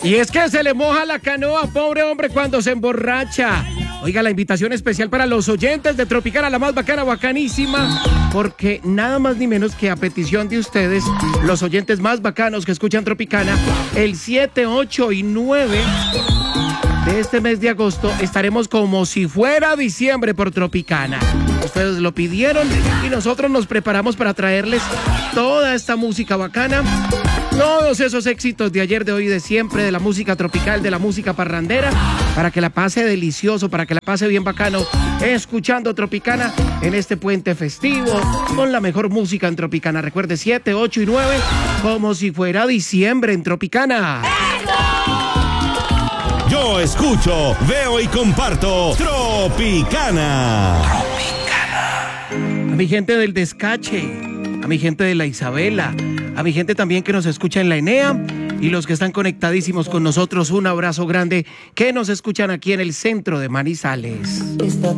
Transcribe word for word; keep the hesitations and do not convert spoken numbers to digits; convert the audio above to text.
Y es que se le moja la canoa, pobre hombre, cuando se emborracha. Oiga, la invitación especial para los oyentes de Tropicana, la más bacana, bacanísima, porque nada más ni menos que a petición de ustedes, los oyentes más bacanos que escuchan Tropicana, el siete, ocho y nueve de este mes de agosto estaremos como si fuera diciembre por Tropicana. Ustedes lo pidieron y nosotros nos preparamos para traerles toda esta música bacana, todos esos éxitos de ayer, de hoy, de siempre, de la música tropical, de la música parrandera, para que la pase delicioso, para que la pase bien bacano, escuchando Tropicana en este puente festivo, con la mejor música en Tropicana. Recuerde, siete, ocho y nueve, como si fuera diciembre en Tropicana. Yo escucho, veo y comparto Tropicana. Tropicana. A mi gente del Descache, a mi gente de la Isabela, a mi gente también que nos escucha en la Enea y los que están conectadísimos con nosotros, un abrazo grande, que nos escuchan aquí en el centro de Manizales.